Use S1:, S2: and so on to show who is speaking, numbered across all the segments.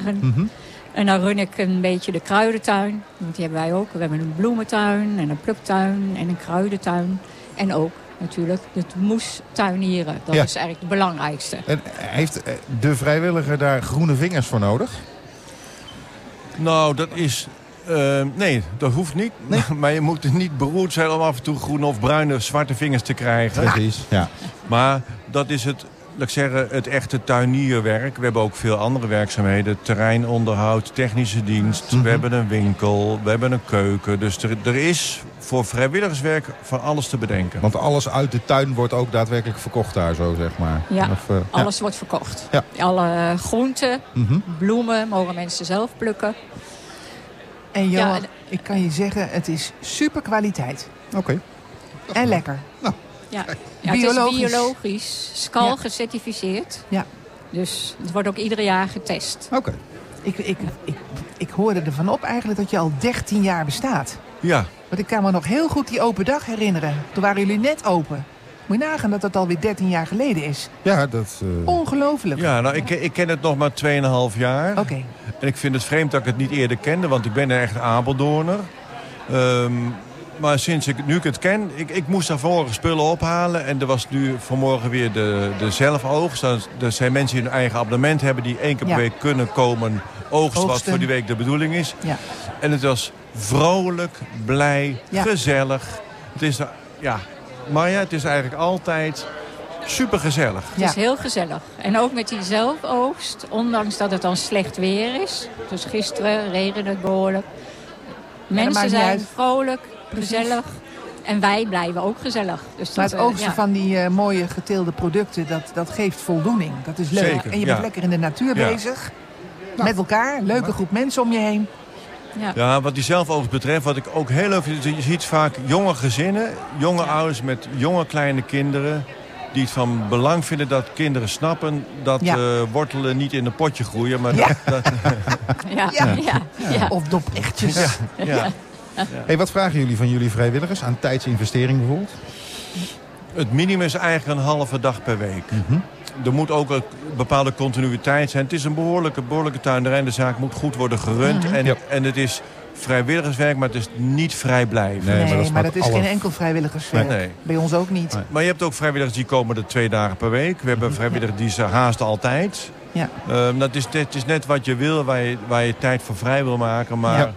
S1: dagen.
S2: Mm-hmm.
S1: En dan run ik een beetje de kruidentuin. Want die hebben wij ook. We hebben een bloementuin en een pluktuin en een kruidentuin. En ook natuurlijk de moestuinieren. Dat is eigenlijk het belangrijkste.
S2: En heeft de vrijwilliger daar groene vingers voor nodig?
S3: Nou, dat is... nee, dat hoeft niet. Nee. Maar je moet niet beroerd zijn om af en toe groene of bruine, zwarte vingers te krijgen.
S2: Precies, ja.
S3: Maar dat is het, laat ik zeggen, het echte tuinierwerk. We hebben ook veel andere werkzaamheden. Terreinonderhoud, technische dienst.
S2: Mm-hmm.
S3: We hebben een winkel, we hebben een keuken. Dus er is voor vrijwilligerswerk van alles te bedenken.
S2: Want alles uit de tuin wordt ook daadwerkelijk verkocht daar zo, zeg maar.
S1: Ja, alles wordt verkocht. Ja. Alle groenten, bloemen mogen mensen zelf plukken.
S4: En Johan, ik kan je zeggen, het is super kwaliteit.
S2: Oké.
S4: En lekker.
S2: Nou.
S1: Ja, het is biologisch, SCAL gecertificeerd. Ja. Dus het wordt ook ieder jaar getest.
S2: Oké.
S4: Ik hoorde ervan op eigenlijk dat je al 13 jaar bestaat.
S3: Ja.
S4: Want ik kan me nog heel goed die open dag herinneren. Toen waren jullie net open. Moet je nagaan dat dat alweer 13 jaar geleden is.
S2: Ja, dat...
S4: Ongelooflijk.
S3: Ja, nou, ik ken het nog maar 2,5 jaar.
S4: Oké.
S3: En ik vind het vreemd dat ik het niet eerder kende, want ik ben een echt Apeldoorner. Maar sinds ik het ken, ik moest daar vanmorgen spullen ophalen. En er was nu vanmorgen weer de zelfoogst. Er zijn mensen die hun eigen abonnement hebben die 1 keer per week kunnen komen oogsten, wat voor die week de bedoeling is. Ja. En het was vrolijk, blij, gezellig. Het is, Marja, het is eigenlijk altijd super gezellig.
S1: Het is heel gezellig. En ook met die zelfoogst, ondanks dat het dan slecht weer is. Dus gisteren regende het behoorlijk. Mensen zijn vrolijk, gezellig. En wij blijven ook gezellig. Dus
S4: maar het oogsten van die mooie geteelde producten, dat geeft voldoening. Dat is leuk.
S3: Zeker,
S4: en je bent lekker in de natuur bezig. Met elkaar. Leuke groep mensen om je heen.
S3: Ja, wat die zelfoogst betreft, wat ik ook heel leuk vind, je ziet vaak jonge gezinnen, jonge ouders met jonge kleine kinderen, die het van belang vinden dat kinderen snappen dat wortelen niet in een potje groeien. Maar
S4: Of dopechtjes.
S3: Ja.
S2: Hey, wat vragen jullie van jullie vrijwilligers aan tijdsinvestering bijvoorbeeld?
S3: Het minimum is eigenlijk een halve dag per week.
S2: Mm-hmm.
S3: Er moet ook een bepaalde continuïteit zijn. Het is een behoorlijke tuinderij. De zaak moet goed worden gerund. Mm-hmm. En het is vrijwilligerswerk, maar het is niet vrijblijvend.
S4: Nee, maar dat is geen enkel vrijwilligerswerk. Nee. Bij ons ook niet.
S3: Nee. Maar je hebt ook vrijwilligers die komen er 2 dagen per week. We hebben vrijwilligers die ze haast altijd. Ja. Het is net wat je wil, waar je tijd voor vrij wil maken. Maar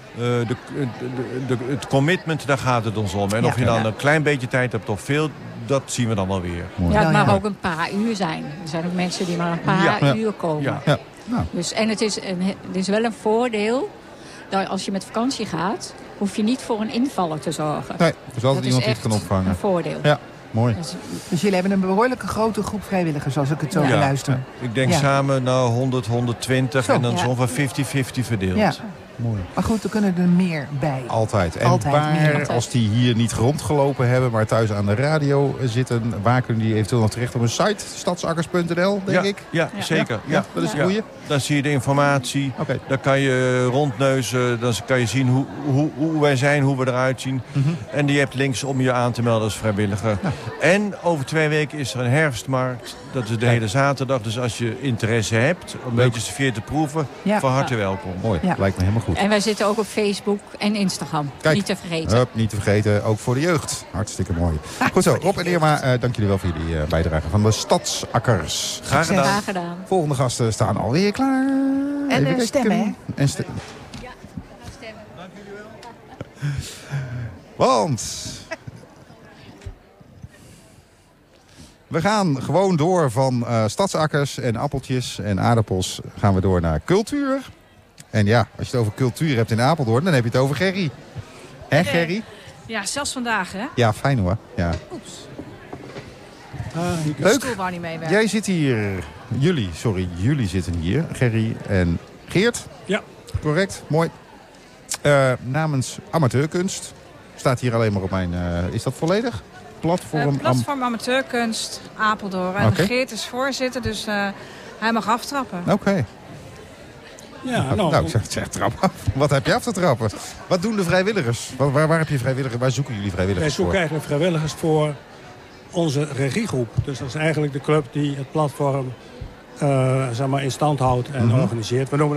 S3: het commitment, daar gaat het ons om. En of je dan een klein beetje tijd hebt of veel, dat zien we dan wel weer.
S1: Ja, het mag ook een paar uur zijn. Er zijn ook mensen die maar een paar uur komen. Ja. Ja. Nou. Dus, en het is wel een voordeel dat als je met vakantie gaat, hoef je niet voor een invaller te zorgen.
S2: Nee, er is altijd iemand die het kan opvangen.
S1: Een voordeel.
S2: Ja, mooi.
S4: Dus jullie hebben een behoorlijke grote groep vrijwilligers, als ik het zo beluister.
S3: Ja. Ik denk samen 100, 120 en dan zo'n 50-50 verdeeld. Ja.
S2: Mooi.
S4: Maar goed, er kunnen er meer bij.
S2: Altijd. En als die hier niet rondgelopen hebben, maar thuis aan de radio zitten, waar kunnen die eventueel nog terecht op een site? Stadsakkers.nl, denk ik?
S3: Ja, zeker. Ja.
S2: Dat is het goeie.
S3: Dan zie je de informatie. Okay. Dan kan je rondneuzen. Dan kan je zien hoe wij zijn, hoe we eruit zien. Mm-hmm. En je hebt links om je aan te melden als vrijwilliger. Ja. En over 2 weken is er een herfstmarkt. Dat is de hele zaterdag. Dus als je interesse hebt om een beetje sfeer te proeven, van harte welkom.
S2: Mooi, lijkt me helemaal goed.
S1: En wij zitten ook op Facebook en Instagram. Kijk, niet te vergeten.
S2: Niet te vergeten, ook voor de jeugd. Hartstikke mooi. Goed zo, Rob en Irma, dank jullie wel voor jullie bijdrage van de Stadsakkers.
S3: Graag gedaan.
S2: Volgende gasten staan alweer klaar.
S4: En stemmen, hè?
S2: En stemmen.
S1: Ja, stemmen.
S3: Dank jullie wel.
S2: Want we gaan gewoon door van stadsakkers en appeltjes en aardappels gaan we door naar cultuur. En ja, als je het over cultuur hebt in Apeldoorn, dan heb je het over Gerry. Hè, Gerry?
S5: Ja, zelfs vandaag, hè?
S2: Ja, fijn hoor. Ja.
S5: Oeps.
S2: Leuk.
S5: De stoel wou niet meewerken.
S2: Jij zit hier. Jullie zitten hier. Gerry en Geert.
S6: Ja.
S2: Correct, mooi. Namens Amateurkunst. Staat hier alleen maar op mijn... is dat volledig? Platform
S5: Amateurkunst Apeldoorn. En Geert is voorzitter, dus hij mag aftrappen.
S2: Oké.
S6: Ja,
S2: nou, ik zeg trap af. Wat heb je af te trappen? Wat doen de vrijwilligers? Waar heb je vrijwilligers? Waar zoeken jullie vrijwilligers
S6: voor? Wij zoeken eigenlijk vrijwilligers voor onze regiegroep. Dus dat is eigenlijk de club die het platform in stand houdt en organiseert. We noemen